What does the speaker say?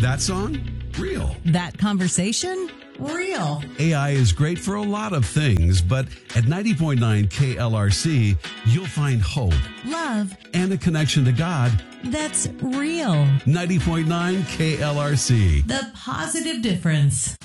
That song? Real. That conversation? Real. AI is great for a lot of things, but at 90.9 KLRC, you'll find hope, Love. and a connection to God. That's real. 90.9 KLRC. The positive difference.